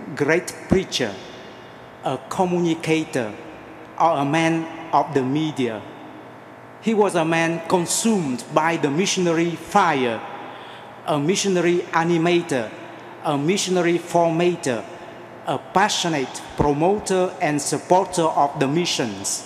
great preacher, a communicator, or a man of the media. He was a man consumed by the missionary fire, a missionary animator, a missionary formator, a passionate promoter and supporter of the missions.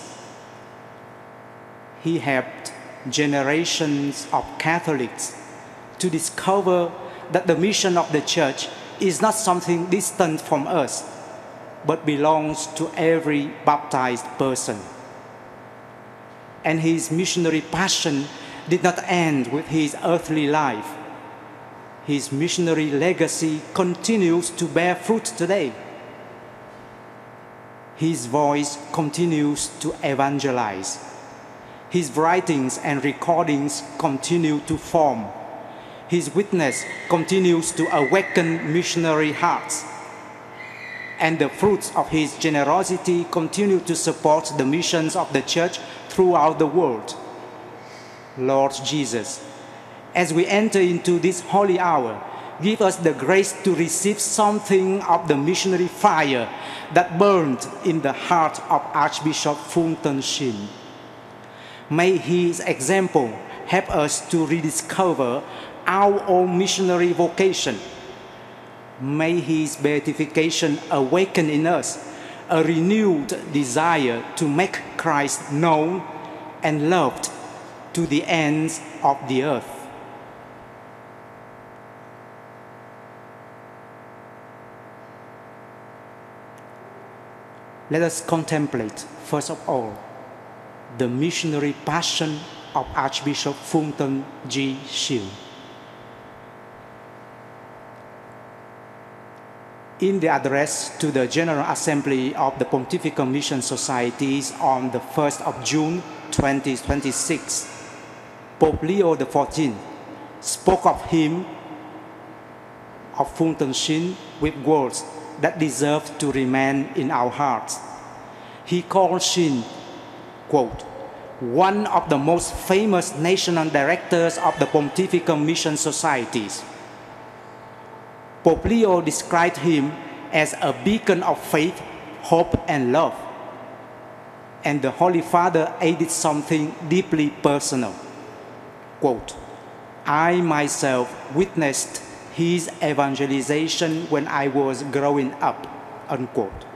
He helped generations of Catholics to discover that the mission of the Church is not something distant from us, but belongs to every baptized person. And his missionary passion did not end with his earthly life. His missionary legacy continues to bear fruit today. His voice continues to evangelize. His writings and recordings continue to form. His witness continues to awaken missionary hearts. And the fruits of his generosity continue to support the missions of the Church throughout the world. Lord Jesus, as we enter into this holy hour, give us the grace to receive something of the missionary fire that burned in the heart of Archbishop Phuong Tân Chinh. May his example help us to rediscover our own missionary vocation. May his beatification awaken in us a renewed desire to make Christ known and loved to the ends of the earth. Let us contemplate, first of all, the missionary passion of Archbishop Phuong Tân Chinh. In the address to the General Assembly of the Pontifical Mission Societies on the 1st of June 2026, Pope Leo XIV spoke of him, of Phuong Tân Chinh, with words that deserve to remain in our hearts. He called Chinh, quote, one of the most famous national directors of the Pontifical Mission Societies. Pope Leo described him as a beacon of faith, hope, and love. And the Holy Father added something deeply personal. Quote, I myself witnessed his evangelization when I was growing up, unquote.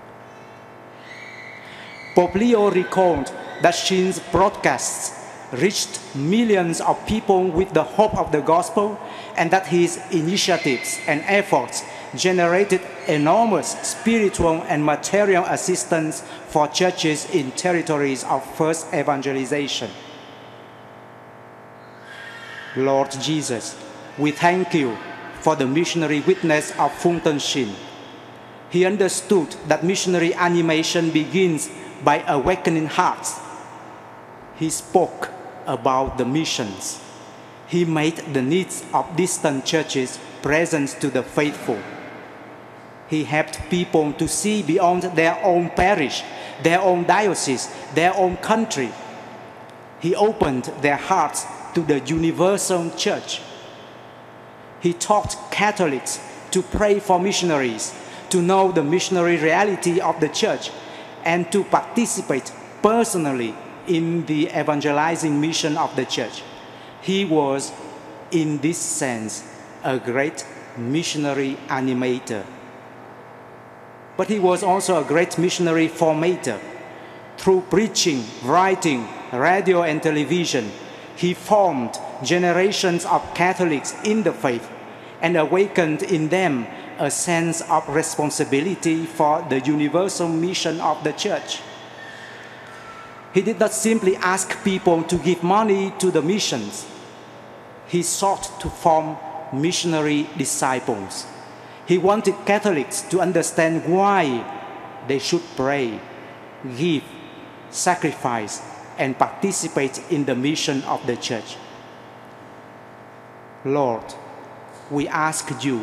Pope Leo recalled that Chin's broadcasts reached millions of people with the hope of the gospel, and that his initiatives and efforts generated enormous spiritual and material assistance for churches in territories of first evangelization. Lord Jesus, we thank you for the missionary witness of Phuong Tân Chinh. He understood that missionary animation begins by awakening hearts. He spoke about the missions. He made the needs of distant churches present to the faithful. He helped people to see beyond their own parish, their own diocese, their own country. He opened their hearts to the universal church. He taught Catholics to pray for missionaries, to know the missionary reality of the church, and to participate personally in the evangelizing mission of the church. He was, in this sense, a great missionary animator. But he was also a great missionary formator. Through preaching, writing, radio, and television, he formed generations of Catholics in the faith and awakened in them a sense of responsibility for the universal mission of the church. He did not simply ask people to give money to the missions. He sought to form missionary disciples. He wanted Catholics to understand why they should pray, give, sacrifice, and participate in the mission of the church. Lord, we ask you,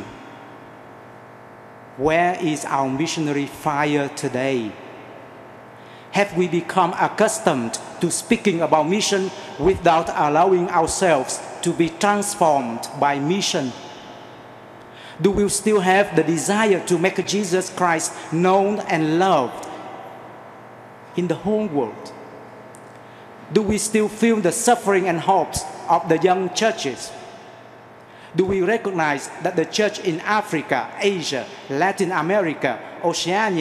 where is our missionary fire today? Have we become accustomed to speaking about mission without allowing ourselves to be transformed by mission? Do we still have the desire to make Jesus Christ known and loved in the whole world? Do we still feel the suffering and hopes of the young churches? Do we recognize that the church in Africa, Asia, Latin America, Oceania,